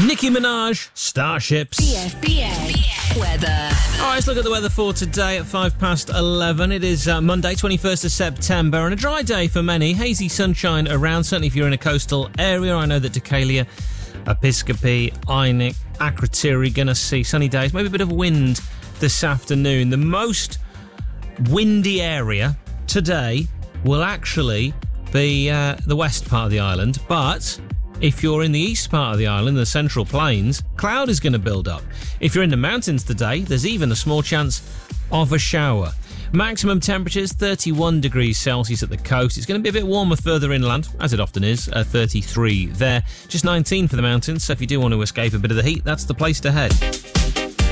Nicki Minaj, Starships. BFBS weather. All right, let's look at the weather for today at 11:05. It is Monday, 21st of September, and a dry day for many. Hazy sunshine around, certainly if you're in a coastal area. I know that Decalia, Episcopi, Einik, Akrotiri going to see sunny days, maybe a bit of wind this afternoon. The most windy area today will actually be the west part of the island, but if you're in the east part of the island, the Central Plains, cloud is going to build up. If you're in the mountains today, there's even a small chance of a shower. Maximum temperatures 31 degrees Celsius at the coast. It's going to be a bit warmer further inland, as it often is, 33 there. Just 19 for the mountains, so if you do want to escape a bit of the heat, that's the place to head.